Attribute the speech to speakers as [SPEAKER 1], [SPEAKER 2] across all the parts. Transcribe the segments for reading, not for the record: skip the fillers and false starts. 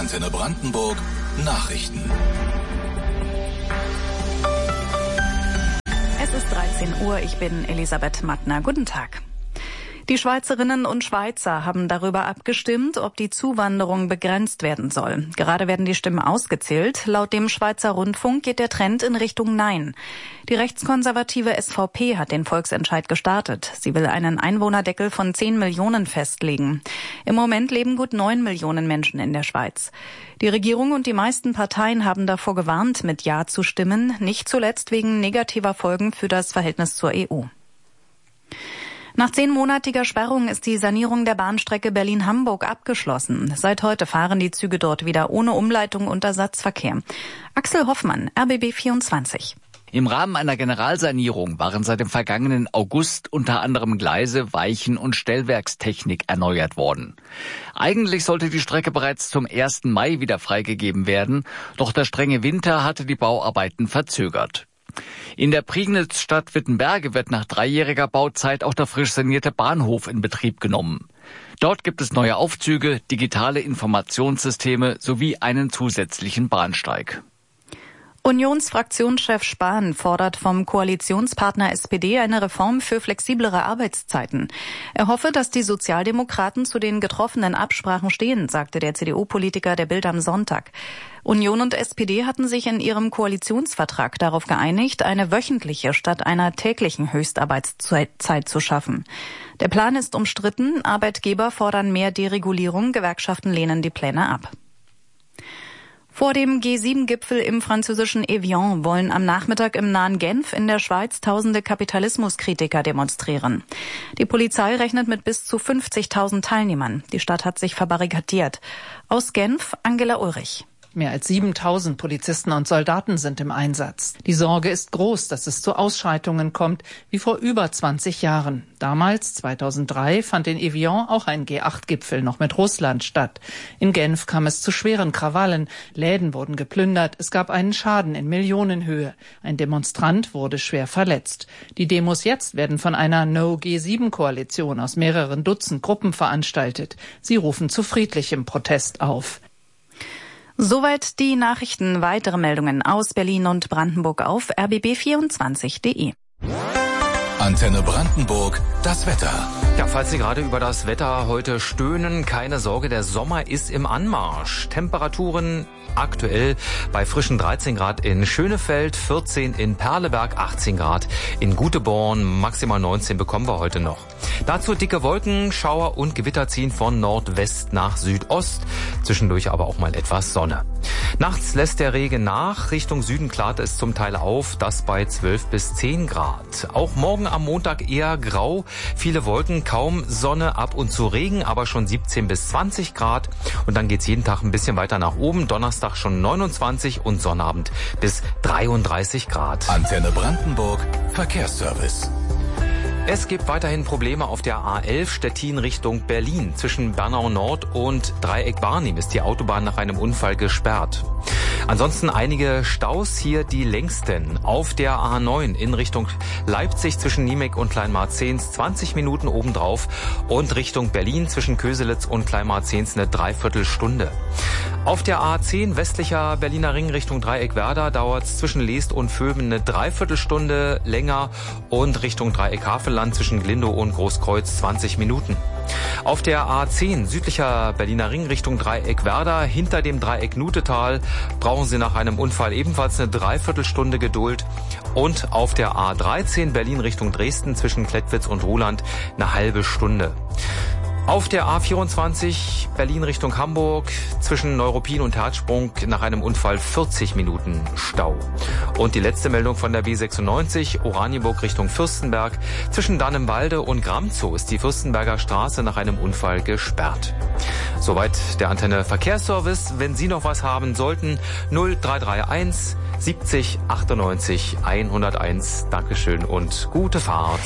[SPEAKER 1] Antenne Brandenburg Nachrichten.
[SPEAKER 2] Es ist 13 Uhr, ich bin Elisabeth Mattner. Guten Tag. Die Schweizerinnen und Schweizer haben darüber abgestimmt, ob die Zuwanderung begrenzt werden soll. Gerade werden die Stimmen ausgezählt. Laut dem Schweizer Rundfunk geht der Trend in Richtung Nein. Die rechtskonservative SVP hat den Volksentscheid gestartet. Sie will einen Einwohnerdeckel von 10 Millionen festlegen. Im Moment leben gut 9 Millionen Menschen in der Schweiz. Die Regierung und die meisten Parteien haben davor gewarnt, mit Ja zu stimmen, nicht zuletzt wegen negativer Folgen für das Verhältnis zur EU. Nach 10-monatiger Sperrung ist die Sanierung der Bahnstrecke Berlin-Hamburg abgeschlossen. Seit heute fahren die Züge dort wieder ohne Umleitung und Ersatzverkehr. Axel Hoffmann, RBB 24.
[SPEAKER 3] Im Rahmen einer Generalsanierung waren seit dem vergangenen August unter anderem Gleise, Weichen und Stellwerkstechnik erneuert worden. Eigentlich sollte die Strecke bereits zum 1. Mai wieder freigegeben werden, doch der strenge Winter hatte die Bauarbeiten verzögert. In der Prignitz-Stadt Wittenberge wird nach 3-jähriger Bauzeit auch der frisch sanierte Bahnhof in Betrieb genommen. Dort gibt es neue Aufzüge, digitale Informationssysteme sowie einen zusätzlichen Bahnsteig.
[SPEAKER 2] Unionsfraktionschef Spahn fordert vom Koalitionspartner SPD eine Reform für flexiblere Arbeitszeiten. Er hoffe, dass die Sozialdemokraten zu den getroffenen Absprachen stehen, sagte der CDU-Politiker der Bild am Sonntag. Union und SPD hatten sich in ihrem Koalitionsvertrag darauf geeinigt, eine wöchentliche statt einer täglichen Höchstarbeitszeit zu schaffen. Der Plan ist umstritten, Arbeitgeber fordern mehr Deregulierung, Gewerkschaften lehnen die Pläne ab. Vor dem G7-Gipfel im französischen Evian wollen am Nachmittag im nahen Genf in der Schweiz tausende Kapitalismuskritiker demonstrieren. Die Polizei rechnet mit bis zu 50.000 Teilnehmern. Die Stadt hat sich verbarrikadiert. Aus Genf, Angela Ulrich.
[SPEAKER 4] Mehr als 7.000 Polizisten und Soldaten sind im Einsatz. Die Sorge ist groß, dass es zu Ausschreitungen kommt, wie vor über 20 Jahren. Damals, 2003, fand in Evian auch ein G8-Gipfel noch mit Russland statt. In Genf kam es zu schweren Krawallen. Läden wurden geplündert. Es gab einen Schaden in Millionenhöhe. Ein Demonstrant wurde schwer verletzt. Die Demos jetzt werden von einer No-G7-Koalition aus mehreren Dutzend Gruppen veranstaltet. Sie rufen zu friedlichem Protest auf.
[SPEAKER 2] Soweit die Nachrichten. Weitere Meldungen aus Berlin und Brandenburg auf rbb24.de.
[SPEAKER 1] Antenne Brandenburg, das Wetter.
[SPEAKER 5] Ja, falls Sie gerade über das Wetter heute stöhnen, keine Sorge, der Sommer ist im Anmarsch. Temperaturen aktuell bei frischen 13 Grad in Schönefeld, 14 in Perleberg, 18 Grad in Guteborn, maximal 19 bekommen wir heute noch. Dazu dicke Wolken, Schauer und Gewitter ziehen von Nordwest nach Südost, zwischendurch aber auch mal etwas Sonne. Nachts lässt der Regen nach, Richtung Süden klart es zum Teil auf, das bei 12 bis 10 Grad. Auch morgen am Montag eher grau, viele Wolken, kaum Sonne, ab und zu Regen, aber schon 17 bis 20 Grad. Und dann geht's jeden Tag ein bisschen weiter nach oben, Donnerstag schon 29 und Sonnabend bis 33 Grad.
[SPEAKER 1] Antenne Brandenburg, Verkehrsservice.
[SPEAKER 5] Es gibt weiterhin Probleme auf der A11 Stettin Richtung Berlin. Zwischen Bernau Nord und Dreieck Barnim ist die Autobahn nach einem Unfall gesperrt. Ansonsten einige Staus, hier die längsten. Auf der A9 in Richtung Leipzig zwischen Niemek und Kleinmarzehns 20 Minuten obendrauf und Richtung Berlin zwischen Köselitz und Kleinmarzehns eine Dreiviertelstunde. Auf der A10 westlicher Berliner Ring Richtung Dreieck Werder dauert es zwischen Leest und Vöben eine Dreiviertelstunde länger und Richtung Dreieck Havelland zwischen Glindow und Großkreuz 20 Minuten. Auf der A10 südlicher Berliner Ring Richtung Dreieck Werder hinter dem Dreieck Nutetal brauchen Sie nach einem Unfall ebenfalls eine Dreiviertelstunde Geduld und auf der A13 Berlin Richtung Dresden zwischen Klettwitz und Ruhland eine halbe Stunde. Auf der A24 Berlin Richtung Hamburg zwischen Neuruppin und Herzsprung nach einem Unfall 40 Minuten Stau. Und die letzte Meldung von der B96 Oranienburg Richtung Fürstenberg. Zwischen Dannenwalde und Gramzow ist die Fürstenberger Straße nach einem Unfall gesperrt. Soweit der Antenne Verkehrsservice. Wenn Sie noch was haben sollten, 0331 70 98 101. Dankeschön und gute Fahrt.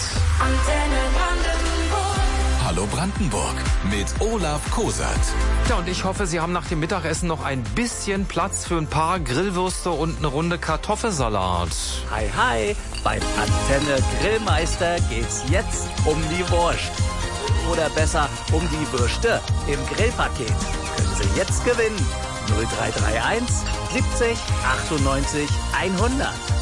[SPEAKER 1] Hallo Brandenburg mit Olaf Kosert.
[SPEAKER 5] Ja, und ich hoffe, Sie haben nach dem Mittagessen noch ein bisschen Platz für ein paar Grillwürste und eine Runde Kartoffelsalat.
[SPEAKER 6] Hi, hi, beim Antenne Grillmeister geht's jetzt um die Wurst. Oder besser, um die Würste im Grillpaket. Können Sie jetzt gewinnen. 0331 70 98 100.